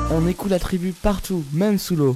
On écoute la tribu partout, même sous l'eau.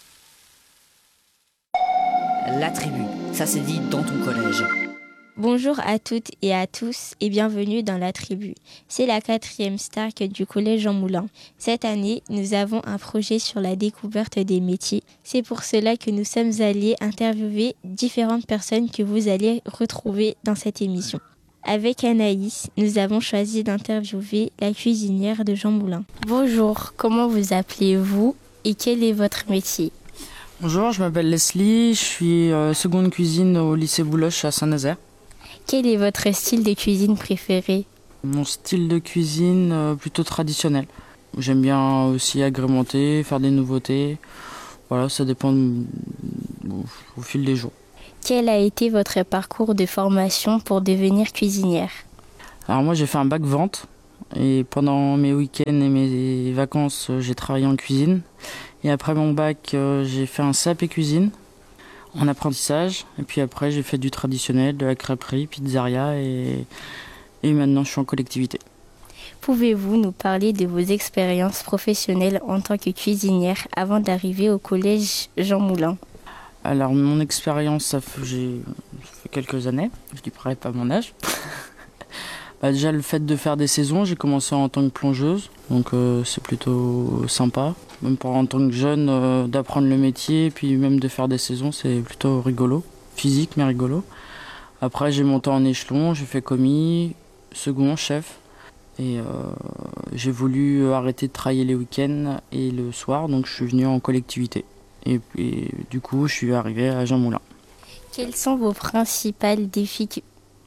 La tribu, ça s'est dit dans ton collège. Bonjour à toutes et à tous et bienvenue dans la tribu. C'est la 4e Stark du collège Jean Moulin. Cette année, nous avons un projet sur la découverte des métiers. C'est pour cela que nous sommes allés interviewer différentes personnes que vous allez retrouver dans cette émission. Avec Anaïs, nous avons choisi d'interviewer la cuisinière de Jean Moulin. Bonjour, comment vous appelez-vous et quel est votre métier ? Bonjour, je m'appelle Leslie, je suis seconde cuisine au lycée Bouloche à Saint-Nazaire. Quel est votre style de cuisine préféré ? Mon style de cuisine plutôt traditionnel. J'aime bien aussi agrémenter, faire des nouveautés. Voilà, ça dépend au fil des jours. Quel a été votre parcours de formation pour devenir cuisinière ? Alors moi j'ai fait un bac vente et pendant mes week-ends et mes vacances j'ai travaillé en cuisine. Et après mon bac j'ai fait un CAP cuisine en apprentissage. Et puis après j'ai fait du traditionnel, de la crêperie, pizzeria et maintenant je suis en collectivité. Pouvez-vous nous parler de vos expériences professionnelles en tant que cuisinière avant d'arriver au collège Jean Moulin ? Alors mon expérience, ça fait quelques années, je ne dirais pas mon âge. Déjà le fait de faire des saisons, j'ai commencé en tant que plongeuse, donc c'est plutôt sympa. Même en tant que jeune, d'apprendre le métier, et puis même de faire des saisons, c'est plutôt rigolo, physique mais rigolo. Après j'ai monté en échelon, j'ai fait commis, second, chef. Et j'ai voulu arrêter de travailler les week-ends et le soir, donc je suis venu en collectivité. Et du coup, je suis arrivé à Jean Moulin. Quelles sont vos principales difficultés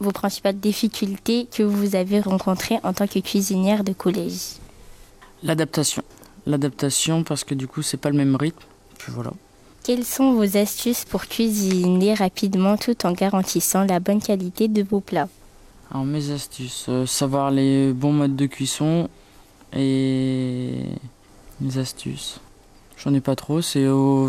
que vous avez rencontrées en tant que cuisinière de collège ? L'adaptation. L'adaptation parce que du coup, c'est pas le même rythme. Puis voilà. Quelles sont vos astuces pour cuisiner rapidement tout en garantissant la bonne qualité de vos plats ? Alors mes astuces, savoir les bons modes de cuisson et mes astuces. J'en ai pas trop, ça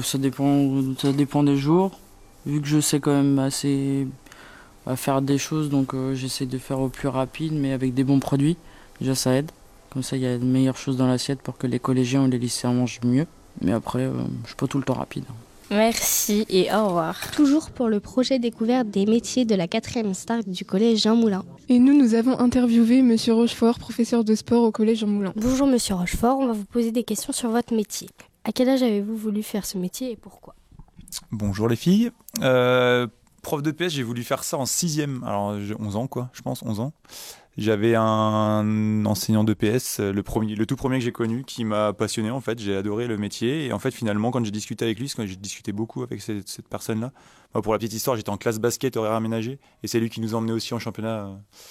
dépend des jours. Vu que je sais quand même assez faire des choses, donc j'essaie de faire au plus rapide, mais avec des bons produits. Déjà ça aide. Comme ça il y a de meilleures choses dans l'assiette pour que les collégiens ou les lycéens mangent mieux. Mais après, je suis pas tout le temps rapide. Merci et au revoir. Toujours pour le projet découverte des métiers de la 4e Stark du collège Jean Moulin. Et nous avons interviewé Monsieur Rochefort, professeur de sport au collège Jean Moulin. Bonjour Monsieur Rochefort, on va vous poser des questions sur votre métier. À quel âge avez-vous voulu faire ce métier et pourquoi ? Bonjour les filles. Prof de PS, j'ai voulu faire ça en 6e. Alors j'ai 11 ans quoi, je pense 11 ans. J'avais un enseignant de PS, le tout premier que j'ai connu, qui m'a passionné en fait. J'ai adoré le métier et en fait finalement quand j'ai discuté avec lui, parce que j'ai discuté beaucoup avec cette personne-là. Moi, pour la petite histoire, j'étais en classe basket horaire aménagé et c'est lui qui nous emmenait aussi en championnat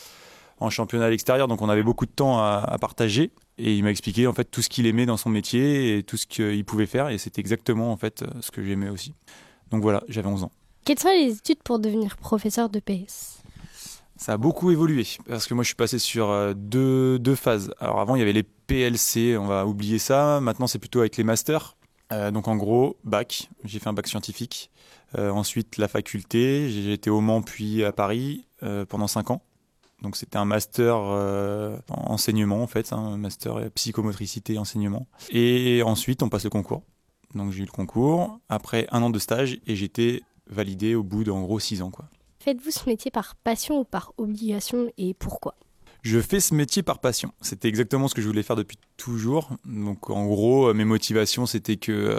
à l'extérieur. Donc on avait beaucoup de temps à partager et il m'a expliqué en fait tout ce qu'il aimait dans son métier et tout ce qu'il pouvait faire et c'était exactement en fait ce que j'aimais aussi. Donc voilà, j'avais 11 ans. Quelles sont les études pour devenir professeur de PS ? Ça a beaucoup évolué parce que moi je suis passé sur deux phases. Alors avant il y avait les PLC, on va oublier ça. Maintenant c'est plutôt avec les masters. Donc en gros, bac, j'ai fait un bac scientifique. Ensuite la faculté, j'ai été au Mans puis à Paris pendant 5 ans. Donc c'était un master en enseignement en fait, un master psychomotricité et enseignement. Et ensuite on passe le concours. Donc j'ai eu le concours, après 1 an de stage et j'étais validé au bout d'en gros 6 ans quoi. Faites-vous ce métier par passion ou par obligation et pourquoi ? Je fais ce métier par passion. C'était exactement ce que je voulais faire depuis toujours. Donc en gros, mes motivations, c'était que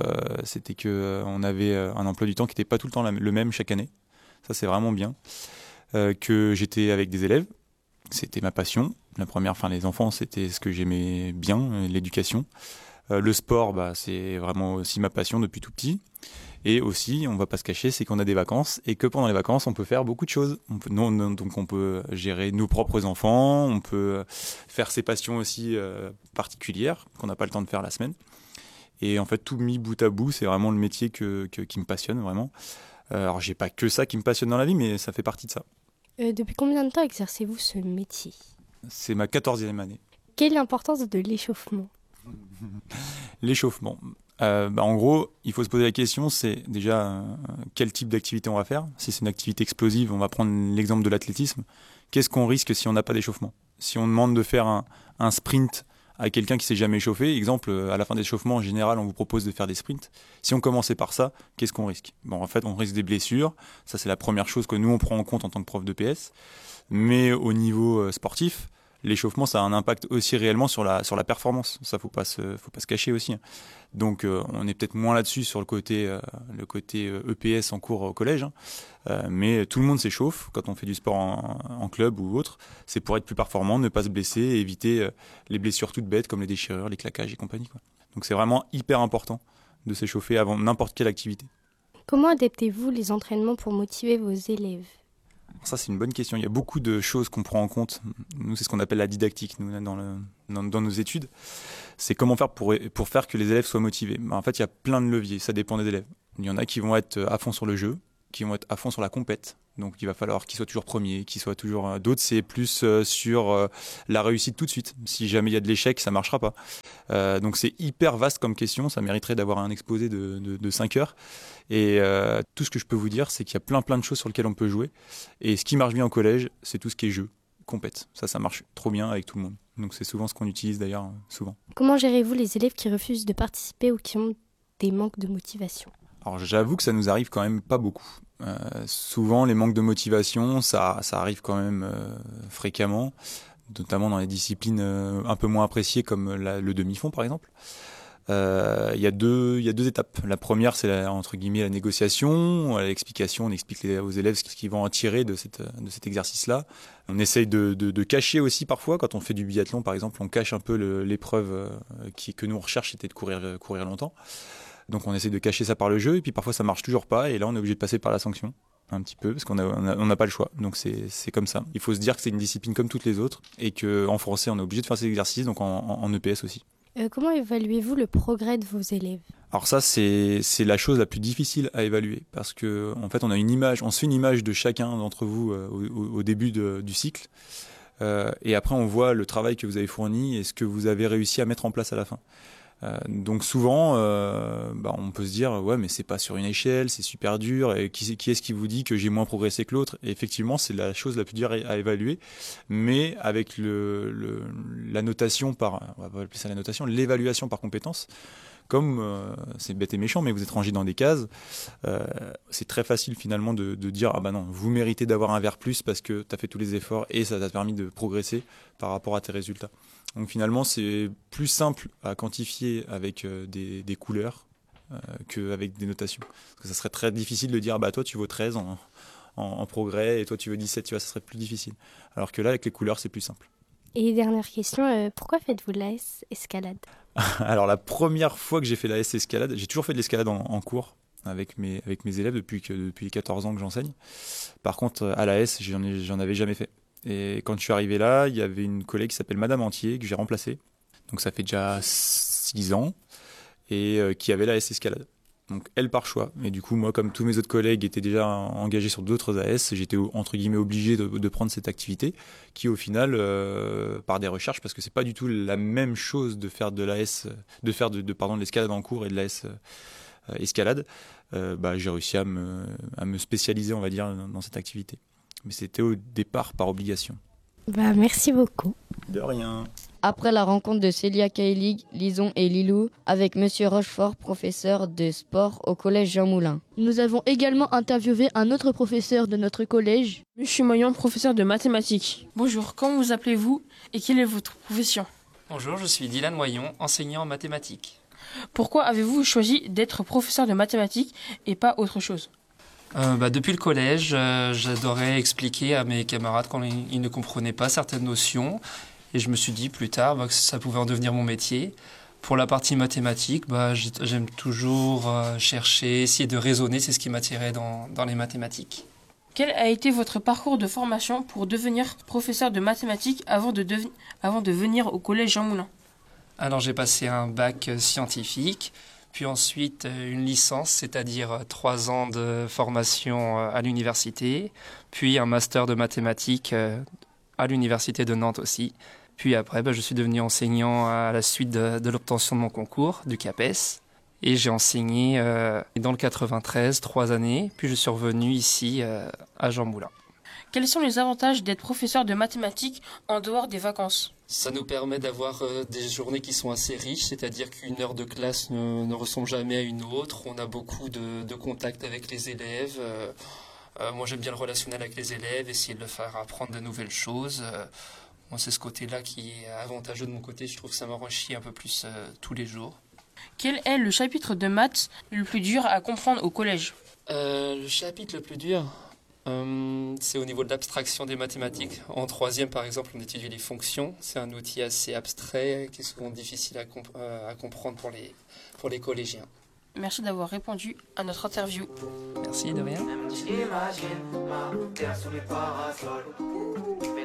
on avait un emploi du temps qui n'était pas tout le temps le même chaque année. Ça, c'est vraiment bien. Que j'étais avec des élèves. C'était ma passion. Les enfants, c'était ce que j'aimais bien, l'éducation. Le sport, c'est vraiment aussi ma passion depuis tout petit. Et aussi, on ne va pas se cacher, c'est qu'on a des vacances et que pendant les vacances, on peut faire beaucoup de choses. Donc on peut gérer nos propres enfants, on peut faire ses passions aussi particulières qu'on n'a pas le temps de faire la semaine. Et en fait, tout mis bout à bout, c'est vraiment le métier qui me passionne vraiment. Alors, j'ai pas que ça qui me passionne dans la vie, mais ça fait partie de ça. Depuis combien de temps exercez-vous ce métier ? C'est ma 14e année. Quelle est l'importance de l'échauffement ? L'échauffement. En gros, il faut se poser la question, c'est déjà quel type d'activité on va faire. Si c'est une activité explosive, on va prendre l'exemple de l'athlétisme. Qu'est-ce qu'on risque si on n'a pas d'échauffement ? Si on demande de faire un sprint à quelqu'un qui s'est jamais échauffé. Exemple, à la fin d'échauffement, en général, on vous propose de faire des sprints. Si on commençait par ça, qu'est-ce qu'on risque? Bon, en fait, on risque des blessures. Ça, c'est la première chose que nous, on prend en compte en tant que prof de PS. Mais au niveau sportif, l'échauffement, ça a un impact aussi réellement sur la performance. Ça, faut pas se cacher aussi. Donc, on est peut-être moins là-dessus sur le côté EPS en cours au collège. Mais tout le monde s'échauffe quand on fait du sport en club ou autre. C'est pour être plus performant, ne pas se blesser et éviter les blessures toutes bêtes comme les déchirures, les claquages et compagnie, quoi. Donc, c'est vraiment hyper important de s'échauffer avant n'importe quelle activité. Comment adaptez-vous les entraînements pour motiver vos élèves? Ça, c'est une bonne question. Il y a beaucoup de choses qu'on prend en compte. Nous, c'est ce qu'on appelle la didactique, nous, dans nos études. C'est comment faire pour faire que les élèves soient motivés. En fait, il y a plein de leviers. Ça dépend des élèves. Il y en a qui vont être à fond sur le jeu, qui vont être à fond sur la compète. Donc, il va falloir qu'ils soient toujours premiers, qu'ils soient toujours... D'autres, c'est plus sur la réussite tout de suite. Si jamais il y a de l'échec, ça ne marchera pas. Donc, c'est hyper vaste comme question. Ça mériterait d'avoir un exposé de 5 heures. Et tout ce que je peux vous dire, c'est qu'il y a plein de choses sur lesquelles on peut jouer. Et ce qui marche bien au collège, c'est tout ce qui est jeu, compète. Ça marche trop bien avec tout le monde. Donc, c'est souvent ce qu'on utilise d'ailleurs, souvent. Comment gérez-vous les élèves qui refusent de participer ou qui ont des manques de motivation? Alors, j'avoue que ça nous arrive quand même pas beaucoup. Souvent, les manques de motivation, ça arrive quand même fréquemment, notamment dans les disciplines un peu moins appréciées comme le demi-fond, par exemple. Il y a deux étapes. La première, c'est entre guillemets la négociation, l'explication. On explique aux élèves ce qu'ils vont en tirer de cet exercice-là. On essaye de cacher aussi parfois, quand on fait du biathlon, par exemple, on cache un peu l'épreuve que nous on recherche, c'était de courir longtemps. Donc on essaie de cacher ça par le jeu, et puis parfois ça marche toujours pas, et là on est obligé de passer par la sanction, un petit peu, parce qu'on n'a pas le choix. Donc c'est comme ça. Il faut se dire que c'est une discipline comme toutes les autres, et qu'en français on est obligé de faire ces exercices, donc en EPS aussi. Comment évaluez-vous le progrès de vos élèves? Alors ça, c'est la chose la plus difficile à évaluer, parce que en fait on se fait une image de chacun d'entre vous au début du cycle, et après on voit le travail que vous avez fourni et ce que vous avez réussi à mettre en place à la fin. Donc souvent, on peut se dire ouais, mais c'est pas sur une échelle, c'est super dur. Et qui est-ce qui vous dit que j'ai moins progressé que l'autre? Et effectivement, c'est la chose la plus dure à évaluer. Mais avec la notation on va pas appeler ça la notation, l'évaluation par compétence. Comme c'est bête et méchant, mais vous êtes rangé dans des cases, c'est très facile finalement de dire ah bah non, vous méritez d'avoir un vert plus parce que tu as fait tous les efforts et ça t'a permis de progresser par rapport à tes résultats. Donc finalement, c'est plus simple à quantifier avec des couleurs qu'avec des notations. Parce que ça serait très difficile de dire, ah bah toi tu vaux 13 en progrès et toi tu veux 17, tu vois, ça serait plus difficile. Alors que là, avec les couleurs, c'est plus simple. Et dernière question, pourquoi faites-vous l'AS escalade? Alors la première fois que j'ai fait l'AS escalade, j'ai toujours fait de l'escalade en cours avec mes élèves depuis les 14 ans que j'enseigne. Par contre, à l'AS, j'en avais jamais fait. Et quand je suis arrivé là, il y avait une collègue qui s'appelle Madame Antier, que j'ai remplacée. Donc ça fait déjà 6 ans, et qui avait l'AS escalade. Donc elle par choix. Et du coup, moi, comme tous mes autres collègues étaient déjà engagés sur d'autres AS, j'étais entre guillemets obligé de prendre cette activité, qui au final, par des recherches, parce que c'est pas du tout la même chose de faire de l'AS, de l'escalade en cours et de l'AS escalade. J'ai réussi à me spécialiser, on va dire, dans cette activité. Mais c'était au départ par obligation. Merci beaucoup. De rien. Après la rencontre de Célia Kaelig, Lison et Lilou avec Monsieur Rochefort, professeur de sport au collège Jean Moulin. Nous avons également interviewé un autre professeur de notre collège, Monsieur Moyon, professeur de mathématiques. Bonjour, comment vous appelez-vous et quelle est votre profession? Bonjour, je suis Dylan Moyon, enseignant en mathématiques. Pourquoi avez-vous choisi d'être professeur de mathématiques et pas autre chose? Depuis le collège, j'adorais expliquer à mes camarades quand ils ne comprenaient pas certaines notions. Et je me suis dit plus tard que ça pouvait en devenir mon métier. Pour la partie mathématique, j'aime toujours chercher, essayer de raisonner. C'est ce qui m'attirait dans les mathématiques. Quel a été votre parcours de formation pour devenir professeur de mathématiques avant de venir au collège Jean Moulin? Alors j'ai passé un bac scientifique, puis ensuite une licence, c'est-à-dire 3 ans de formation à l'université, puis un master de mathématiques à l'université de Nantes aussi. Puis après, je suis devenu enseignant à la suite de l'obtention de mon concours, du CAPES. Et j'ai enseigné dans le 93 3 années, puis je suis revenu ici à Jean Moulin. Quels sont les avantages d'être professeur de mathématiques en dehors des vacances? Ça nous permet d'avoir des journées qui sont assez riches, c'est-à-dire qu'une heure de classe ne ressemble jamais à une autre. On a beaucoup de contacts avec les élèves. Moi, j'aime bien le relationnel avec les élèves, essayer de leur faire apprendre de nouvelles choses. Moi, c'est ce côté-là qui est avantageux de mon côté. Je trouve que ça m'enrichit un peu plus tous les jours. Quel est le chapitre de maths le plus dur à comprendre au collège? Le chapitre le plus dur, c'est au niveau de l'abstraction des mathématiques. En troisième, par exemple, on étudie les fonctions. C'est un outil assez abstrait qui est souvent difficile à comprendre pour les collégiens. Merci d'avoir répondu à notre interview. Merci, de rien.